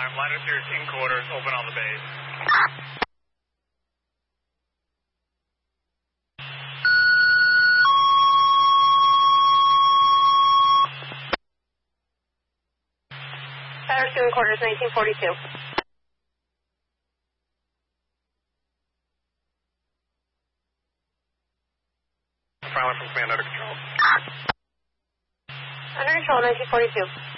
time. Liner Series in quarters, open on the base. Liner Series in quarters, 1942. Prowler from command under control. Under control, 1942.